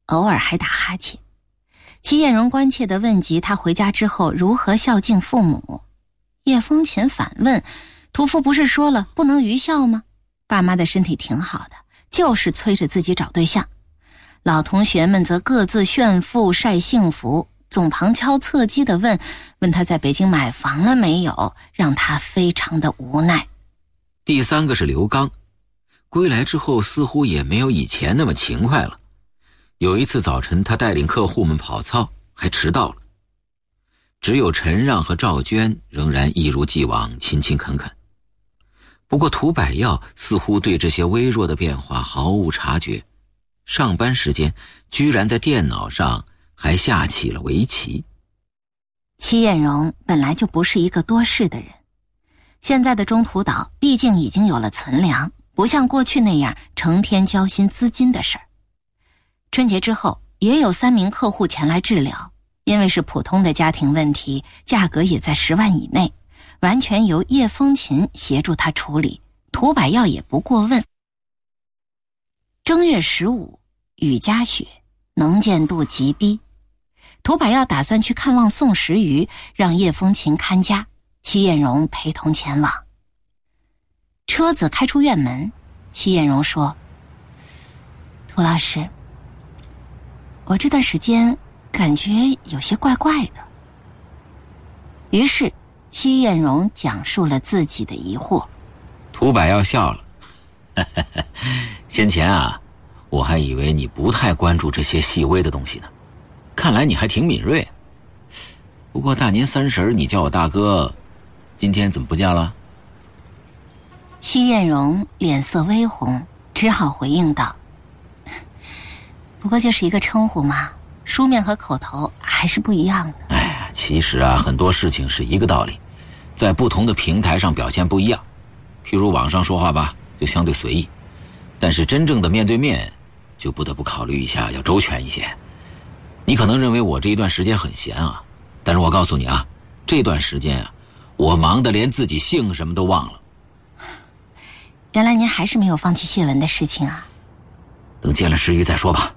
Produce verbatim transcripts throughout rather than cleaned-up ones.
偶尔还打哈欠。戚艳荣关切地问及他回家之后如何孝敬父母。叶风琴反问，屠夫不是说了不能愚孝吗？爸妈的身体挺好的，就是催着自己找对象。老同学们则各自炫富晒幸福，总旁敲侧击地问问他在北京买房了没有，让他非常的无奈。 第三个是刘刚，归来之后似乎也没有以前那么勤快了。有一次早晨，他带领客户们跑操，还迟到了。只有陈让和赵娟仍然一如既往勤勤恳恳。不过涂百耀似乎对这些微弱的变化毫无察觉，上班时间居然在电脑上还下起了围棋。 戚艳荣本来就不是一个多事的人，现在的中途岛毕竟已经有了存粮，不像过去那样成天交心资金的事儿。春节之后也有三名客户前来治疗，因为是普通的家庭问题，价格也在十万以内，完全由叶风琴协助他处理，涂百耀也不过问。正月十五，雨夹雪，能见度极低。涂百耀打算去看望宋时瑜，让叶风琴看家，戚艳荣陪同前往。车子开出院门，戚艳荣说：涂老师，我这段时间感觉有些怪怪的。于是戚艳荣讲述了自己的疑惑。 涂百耀笑了，先前啊，我还以为你不太关注这些细微的东西呢，看来你还挺敏锐。不过大年三十你叫我大哥，今天怎么不叫了？ 戚艳荣脸色微红，只好回应道：不过就是一个称呼嘛，书面和口头还是不一样的。 哎呀，其实啊，很多事情是一个道理，在不同的平台上表现不一样。譬如网上说话吧，就相对随意，但是真正的面对面，就不得不考虑一下，要周全一些。你可能认为我这一段时间很闲啊，但是我告诉你啊，这段时间啊，我忙得连自己姓什么都忘了。 原来您还是没有放弃谢文的事情啊。 等见了时瑜再说吧。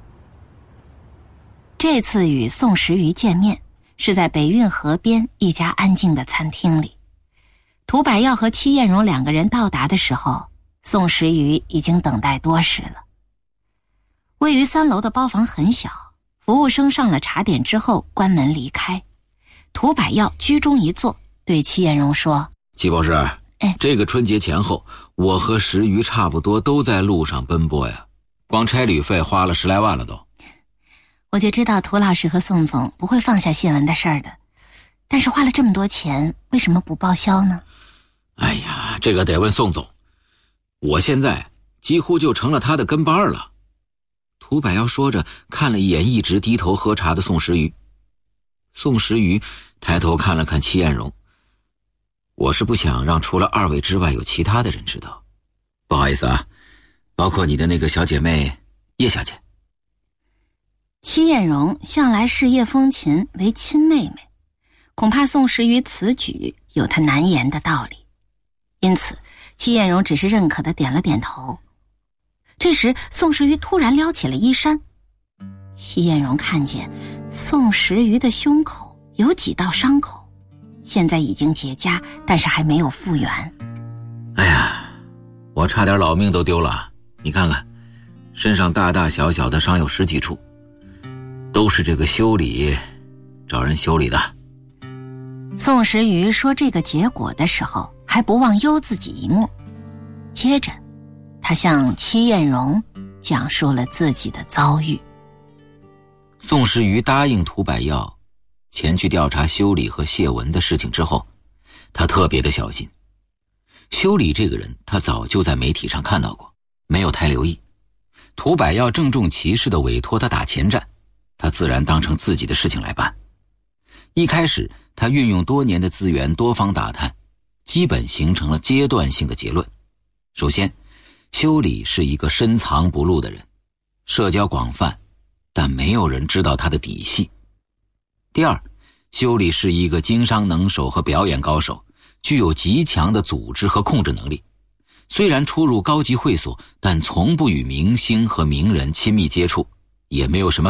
这次与宋时瑜见面是在北运河边一家安静的餐厅里。涂百耀和戚艳荣两个人到达的时候，宋时瑜已经等待多时了。位于三楼的包房很小，服务生上了茶点之后关门离开。涂百耀居中一坐，对戚艳荣说： 戚博士， 哎， 这个春节前后，我和时瑜差不多都在路上奔波呀，光差旅费花了十来万了都。 我就知道涂老师和宋总不会放下谢文的事儿的，但是花了这么多钱，为什么不报销呢？ 哎呀，这个得问宋总，我现在几乎就成了他的跟班了。涂百耀说着，看了一眼一直低头喝茶的宋时瑜。宋时瑜抬头看了看戚艳荣，我是不想让除了二位之外有其他的人知道，不好意思啊，包括你的那个小姐妹叶小姐。 戚艳荣向来视叶风琴为亲妹妹，恐怕宋时瑜此举有他难言的道理，因此戚艳荣只是认可的点了点头。这时宋时瑜突然撩起了衣衫，戚艳荣看见宋时瑜的胸口有几道伤口，现在已经结痂，但是还没有复原。 哎呀，我差点老命都丢了，你看看身上大大小小的伤有十几处，都是这个修理找人修理的。 宋时瑜说这个结果的时候还不忘悠自己一默，接着他向戚艳荣讲述了自己的遭遇。 宋时瑜答应涂百耀前去调查修理和谢文的事情之后，他特别的小心。修理这个人他早就在媒体上看到过，没有太留意。涂百耀郑重其事地委托他打前站，他自然当成自己的事情来办。一开始他运用多年的资源多方打探，基本形成了阶段性的结论。首先，修理是一个深藏不露的人，社交广泛，但没有人知道他的底细。第二，修理是一个经商能手和表演高手，具有极强的组织和控制能力。虽然出入高级会所，但从不与明星和名人亲密接触，也没有什么